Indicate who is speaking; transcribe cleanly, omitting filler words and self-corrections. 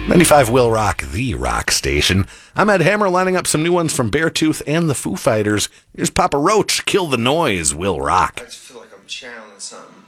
Speaker 1: 95 Will Rock, the rock station. I'm Ed Hammer, lining up some new ones from Beartooth and the Foo Fighters. Here's Papa Roach, Kill the Noise, Will Rock.
Speaker 2: I just feel like I'm channeling something.